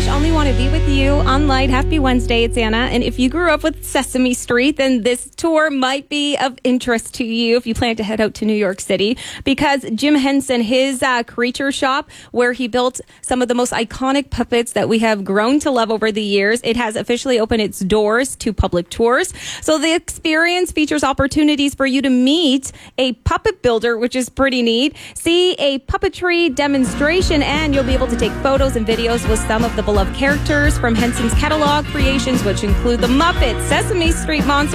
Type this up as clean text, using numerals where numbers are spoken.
Wish, Only Want to Be With You on Light. Happy Wednesday, it's Anna. And if you grew up with Sesame Street, then this tour might be of interest to you if you plan to head out to New York City, because Jim Henson, his creature shop, where he built some of the most iconic puppets that we have grown to love over the years, it has officially opened its doors to public tours. So the experience features opportunities for you to meet a puppet builder, which is pretty neat, see a puppetry demonstration, and you'll be able to take photos and videos with some of the beloved characters from Henson's catalog creations, which include the Muppets, Sesame Street Monsters,